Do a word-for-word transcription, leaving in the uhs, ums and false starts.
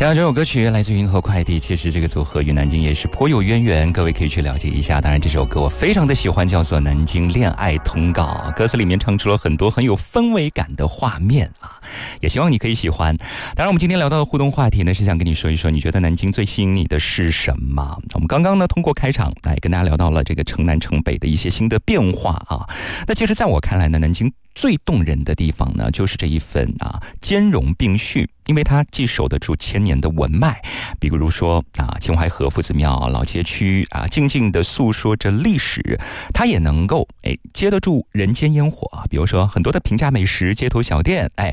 刚刚这首歌曲来自于银河快递，其实这个组合与南京也是颇有渊源，各位可以去了解一下。当然这首歌我非常的喜欢，叫做《南京恋爱通告》，歌词里面唱出了很多很有氛围感的画面啊，也希望你可以喜欢。当然我们今天聊到的互动话题呢，是想跟你说一说，你觉得南京最吸引你的是什么？我们刚刚呢通过开场来跟大家聊到了这个城南城北的一些新的变化啊。那其实在我看来呢，南京最动人的地方呢，就是这一份啊兼容并蓄，因为它既守得住千年的文脉，比如说啊秦淮河夫子庙老街区啊，静静地诉说着历史，它也能够哎接得住人间烟火，比如说很多的平价美食街头小店，哎